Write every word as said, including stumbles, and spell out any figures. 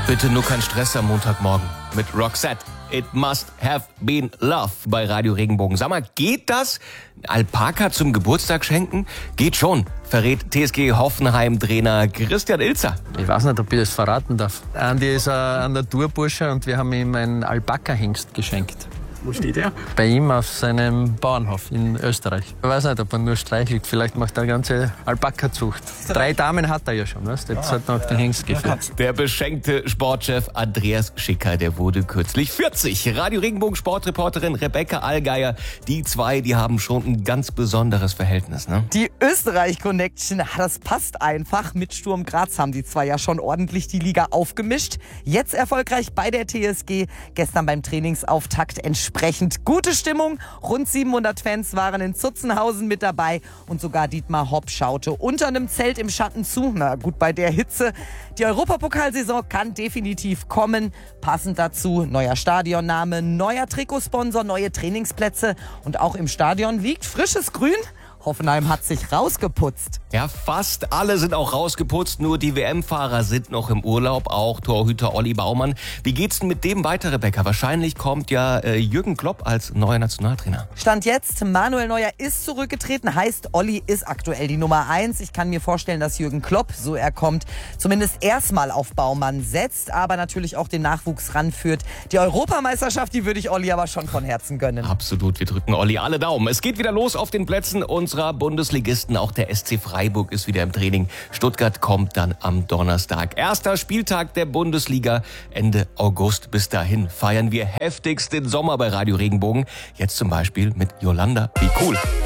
Bitte nur kein Stress am Montagmorgen mit Roxette. It must have been love bei Radio Regenbogen. Sag mal, geht das? Alpaka zum Geburtstag schenken? Geht schon, verrät T S G Hoffenheim-Trainer Christian Ilzer. Ich weiß nicht, ob ich das verraten darf. Andi ist ein Naturbursche und wir haben ihm einen Alpaka-Hengst geschenkt. Wo steht er? Bei ihm auf seinem Bauernhof in Österreich. Ich weiß nicht, ob er nur streichelt. Vielleicht macht er eine ganze Alpaka-Zucht. Drei Damen hat er ja schon, weißt? Jetzt hat noch den Hengst geführt. Der beschenkte Sportchef Andreas Schicker, der wurde kürzlich vierzig. Radio Regenbogen Sportreporterin Rebecca Allgeier. Die zwei, die haben schon ein ganz besonderes Verhältnis, ne? Die Österreich-Connection, das passt einfach. Mit Sturm Graz haben die zwei ja schon ordentlich die Liga aufgemischt. Jetzt erfolgreich bei der T S G. Gestern beim Trainingsauftakt entsprechend gute Stimmung. Rund siebenhundert Fans waren in Zutzenhausen mit dabei und sogar Dietmar Hopp schaute unter einem Zelt im Schatten zu. Na gut, bei der Hitze. Die Europapokalsaison kann definitiv kommen. Passend dazu neuer Stadionname, neuer Trikotsponsor, neue Trainingsplätze und auch im Stadion liegt frisches Grün. Hoffenheim hat sich rausgeputzt. Ja, fast alle sind auch rausgeputzt, nur die W M-Fahrer sind noch im Urlaub, auch Torhüter Olli Baumann. Wie geht's denn mit dem weiter, Rebecca? Wahrscheinlich kommt ja äh, Jürgen Klopp als neuer Nationaltrainer. Stand jetzt, Manuel Neuer ist zurückgetreten, heißt Olli ist aktuell die Nummer eins. Ich kann mir vorstellen, dass Jürgen Klopp, so er kommt, zumindest erstmal auf Baumann setzt, aber natürlich auch den Nachwuchs ranführt. Die Europameisterschaft, die würde ich Olli aber schon von Herzen gönnen. Absolut, wir drücken Olli alle Daumen. Es geht wieder los auf den Plätzen unserer Bundesligisten. Auch der S C Freiburg ist wieder im Training. Stuttgart kommt dann am Donnerstag. Erster Spieltag der Bundesliga Ende August. Bis dahin feiern wir heftigst den Sommer bei Radio Regenbogen. Jetzt zum Beispiel mit Yolanda. Wie cool.